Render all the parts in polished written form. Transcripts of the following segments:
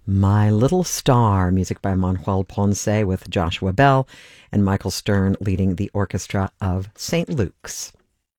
My Little Star, music by Manuel Ponce with Joshua Bell and Michael Stern leading the orchestra of St. Luke's.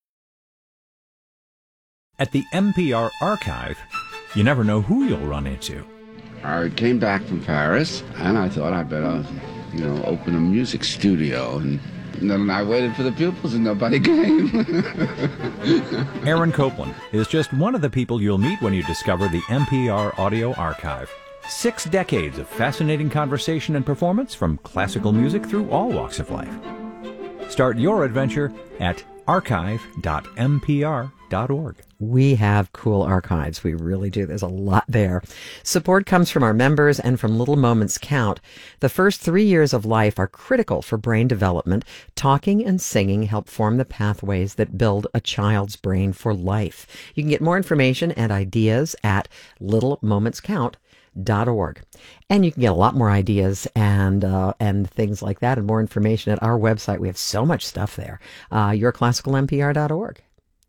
At the NPR archive, you never know who you'll run into. I came back from Paris, and I thought I'd better, open a music studio. And then I waited for the pupils, and nobody came. Aaron Copland is just one of the people you'll meet when you discover the NPR Audio Archive. 6 decades of fascinating conversation and performance from classical music through all walks of life. Start your adventure at archive.mpr.org. We have cool archives. We really do. There's a lot there. Support comes from our members and from Little Moments Count. The first 3 years of life are critical for brain development. Talking and singing help form the pathways that build a child's brain for life. You can get more information and ideas at littlemomentscount.org. And you can get a lot more ideas and things like that and more information at our website. We have so much stuff there. yourclassicalmpr.org.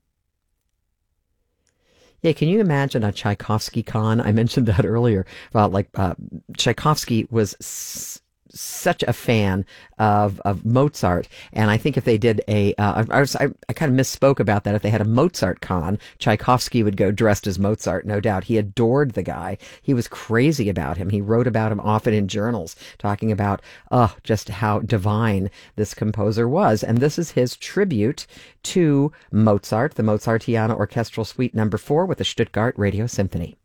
Yeah, can you imagine a Tchaikovsky con? I mentioned that earlier about Tchaikovsky was such a fan of Mozart, and I think if they did I kind of misspoke about that. If they had a Mozart con, Tchaikovsky would go dressed as Mozart, no doubt. He adored the guy. He was crazy about him. He wrote about him often in journals, talking about just how divine this composer was. And this is his tribute to Mozart, the Mozartiana Orchestral Suite No. 4 with the Stuttgart Radio Symphony.